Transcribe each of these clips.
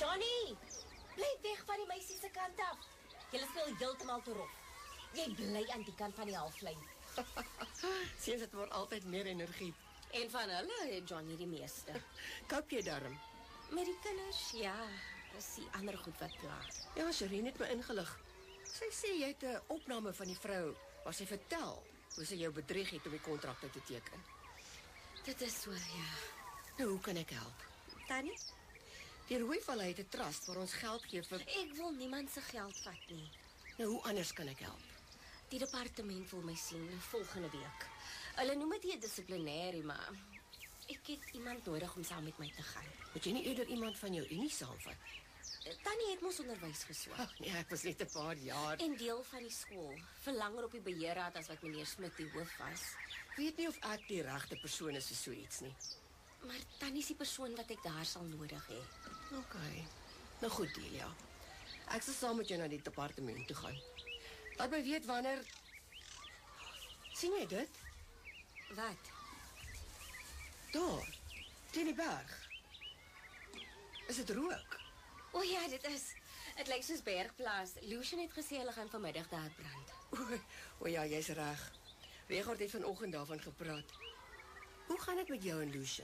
Johnny, bly weg van die meisie se kant af. Julle speel heeltemal te rof. Jy bly aan die kant van die halflyn. Seuns het word altyd meer energie. En van hulle het Johnny die meeste. Kap jy darm? Met die kinders, ja, is die ander goed wat pla. Ja, Shireen het my ingelig. Sy sê jy het 'n opname van die vrou waar sy vertel hoe sy jou bedrieg het om die kontrakte te teken. Dit is so, ja. Nou, hoe kan ek help? Tannie, Die Rooivallei het 'n trust waar ons geld gee vir... ek wil niemand se geld vat nie. Nou, hoe anders kan ek help? Die departement wil my sien volgende week. Hulle noem dit nie 'n dissiplinêrie, maar ek het iemand nodig om saam met my te gaan. Moet jy nie eerder iemand van jou unie saamvat? Tannie het mos onderwys geswat. Ag nee, ek was net 'n paar jaar. En deel van die skool, vir langer op die beheerraad as wat meneer Smit die hoof was. Ek weet nie of ek die regte persoon is vir so iets nie. Maar Tannie is die persoon wat ek daar sal nodig hê. OK. Nou goed, Delia. Ek sal saam met jou na die departement toe gaan. Laat my weet wanneer... sien jy dit? Wat? Daar, teen die berg. Is dit rook? O ja, dit is. Dit lyk soos bergplaas. Lucian het gesê hulle gaan vanmiddag daar brand. O ja, jy's reg. Regard het vanoggend daarvan gepraat. Hoe gaan dit met jou en Lucian?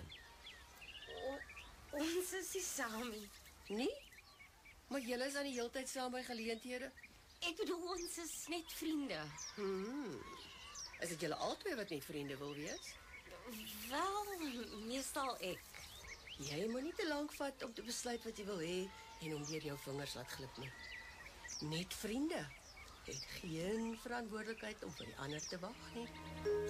Ons is nie saam nie. Nee? Maar julle is aan die heeltyd saam by geleenthede? Ek bedoel, ons is net vriende. Is dit julle albei wat net vriende wil wees? Wel, meestal ek. Jy moet nie te lank vat om te besluit wat jy wil hê en om deur jou vingers laat glip nie. Net vriende het geen verantwoordelikheid om vir die ander te wag nie.